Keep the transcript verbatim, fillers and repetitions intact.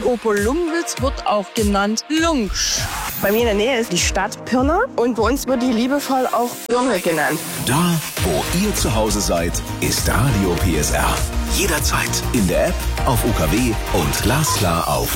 Oberlungwitz wird auch genannt Lungsch. Bei mir in der Nähe ist die Stadt Pirna und bei uns wird die liebevoll auch Birne genannt. Da, wo ihr zu Hause seid, ist Radio P S R. Jederzeit in der App, auf U K W und glasklar auf